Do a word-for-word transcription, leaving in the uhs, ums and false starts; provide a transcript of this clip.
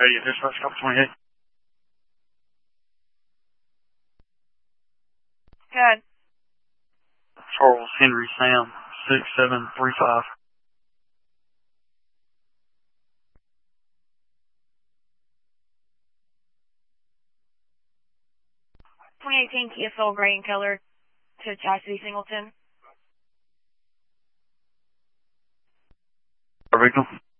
Radio dispatch, copy twenty-eight. Good. Charles Henry Sam, six seven three five. twenty eighteen Kia Soul gray in color to Chastity Singleton. Victim.